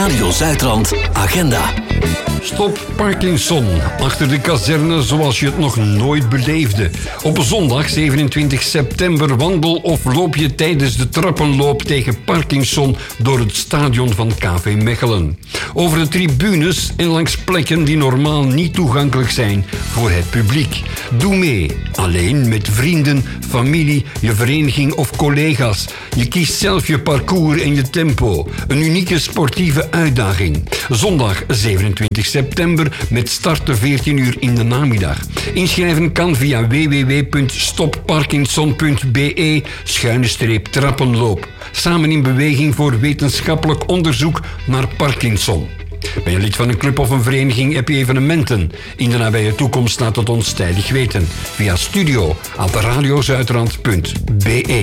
Radio Zuidrand agenda. Stop Parkinson. Achter de kazerne zoals je het nog nooit beleefde. Op zondag 27 september wandel of loop je tijdens de trappenloop tegen Parkinson door het stadion van KV Mechelen. Over de tribunes en langs plekken die normaal niet toegankelijk zijn voor het publiek. Doe mee. Alleen, met vrienden, familie, je vereniging of collega's. Je kiest zelf je parcours en je tempo. Een unieke sportieve uitdaging. Zondag 27 september met start te 14 uur in de namiddag. Inschrijven kan via www.stopparkinson.be/trappenloop. Samen in beweging voor wetenschappelijk onderzoek naar Parkinson. Ben je lid van een club of een vereniging, heb je evenementen? In de nabije toekomst laat het ons tijdig weten. Via studio@radiozuidrand.be.